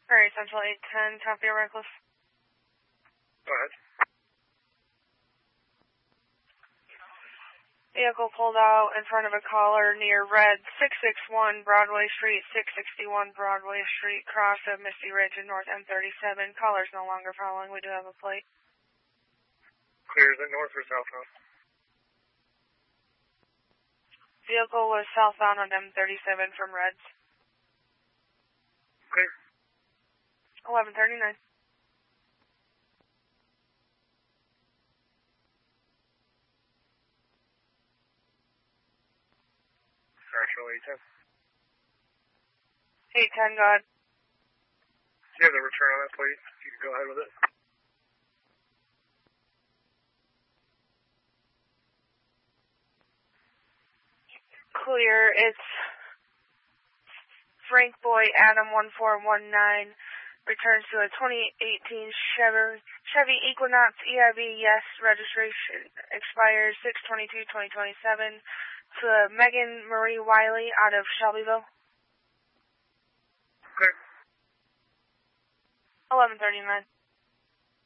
Alright, Central 810, top of your reckless. Go ahead. Vehicle pulled out in front of a caller near Red 661 Broadway Street, 661 Broadway Street, cross of Misty Ridge and North M37. Caller's no longer following. We do have a plate. Clear. Is it north or southbound? Vehicle was southbound on M37 from Reds. Clear. 1139. Actual 810. 810, go ahead. Do you have the return on that plate? You can go ahead with it. Clear. It's Frank Boy Adam 1419. Returns to a 2018 Chevy Equinox EIV, yes, registration expires 6/22/2027 to Megan Marie Wiley out of Shelbyville. Clear. 1139.